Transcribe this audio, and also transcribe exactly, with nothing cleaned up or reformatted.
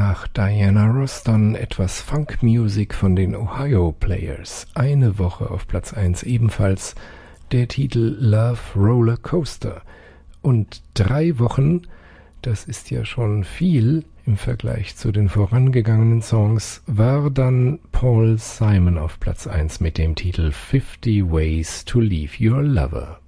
Nach Diana Ross dann etwas Funk-Music von den Ohio Players. Eine Woche auf Platz eins ebenfalls der Titel Love Roller Coaster. Und drei Wochen, das ist ja schon viel im Vergleich zu den vorangegangenen Songs, war dann Paul Simon auf Platz eins mit dem Titel Fifty Ways to Leave Your Lover.